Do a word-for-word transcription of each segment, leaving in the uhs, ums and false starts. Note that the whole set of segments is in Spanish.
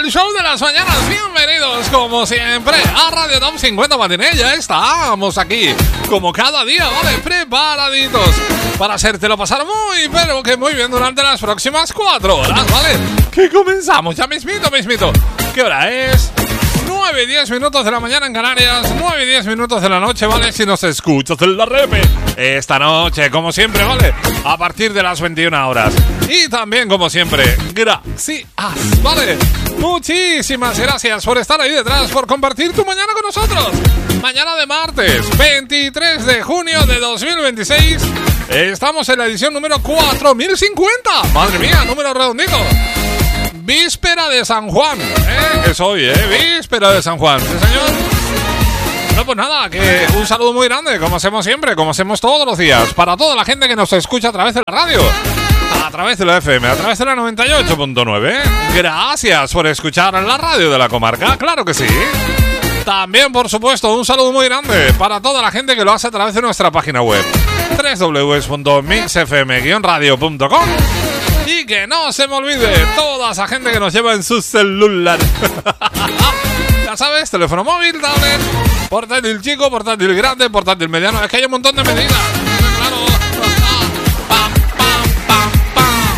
el show de las mañanas. Bienvenidos, como siempre, a Radio Top cincuenta Matiné. Ya estamos aquí, como cada día, ¿vale? Preparaditos para hacértelo pasar muy, pero que muy bien durante las próximas cuatro horas, ¿vale? Que comenzamos ya mismito, mismito. ¿Qué hora es? nueve y diez minutos de la mañana en Canarias, nueve y diez minutos de la noche, ¿vale? Si nos escuchas en la repe esta noche, como siempre, ¿vale? A partir de las veintiuna horas. Y también, como siempre, gracias, ¿vale? Muchísimas gracias por estar ahí detrás, por compartir tu mañana con nosotros. Mañana de martes, veintitrés de junio de dos mil veintiséis. Estamos en la edición número cuatro mil cincuenta. Madre mía, número redondito. Víspera de San Juan, ¿eh? Que soy, ¿eh? Víspera de San Juan, ¿sí, señor? No, pues nada, que un saludo muy grande, como hacemos siempre, como hacemos todos los días, para toda la gente que nos escucha a través de la radio, a través de la F M, a través de la noventa y ocho punto nueve. Gracias por escuchar la radio de la comarca, claro que sí. También, por supuesto, un saludo muy grande para toda la gente que lo hace a través de nuestra página web, doble u doble u doble u punto mix f m guion radio punto com. Y que no se me olvide toda esa gente que nos lleva en su celular. Ya sabes, teléfono móvil, tablet, portátil chico, portátil grande, portátil mediano. Es que hay un montón de medidas. Claro. Pam, pam, pam, pam.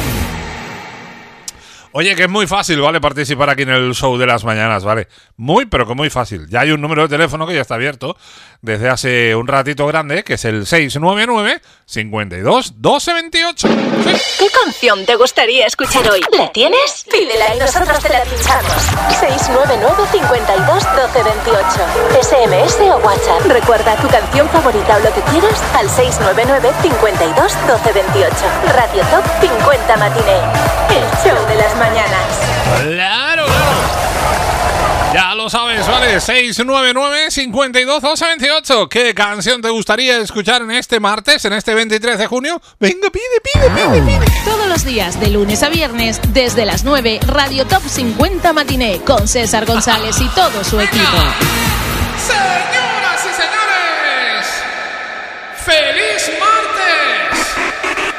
Oye, que es muy fácil, ¿vale? Participar aquí en el show de las mañanas, ¿vale? Muy, pero que muy fácil. Ya hay un número de teléfono que ya está abierto desde hace un ratito grande, que es el seis nueve nueve, cincuenta y dos, doce veintiocho. ¿Sí? ¿Qué canción te gustaría escuchar hoy? ¿La tienes? Pídela y nosotros te la pinchamos. seis nueve nueve, cincuenta y dos, doce veintiocho. S M S o WhatsApp. Recuerda tu canción favorita o lo que quieras al seis nueve nueve, cincuenta y dos, doce veintiocho. Radio Top cincuenta Matiné. El show de las mañanas. Claro, claro. Ya lo sabes, ¿vale? seis nueve nueve, cincuenta y dos, doce veintiocho. ¿Qué canción te gustaría escuchar en este martes, en este veintitrés de junio? Venga, pide, pide, pide, pide. Todos los días, de lunes a viernes, desde las nueve, Radio Top cincuenta Matiné, con César González y todo su equipo. Señoras y señores, ¡feliz martes!